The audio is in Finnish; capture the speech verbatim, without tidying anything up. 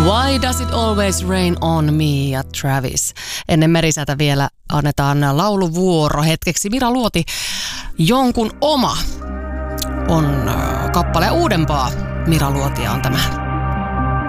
Why does it always rain on me ja Travis. Ennen Merisätä vielä annetaan lauluvuoro hetkeksi. Mira Luoti, Jonkun oma on kappale, uudempaa Mira Luotia on tämä.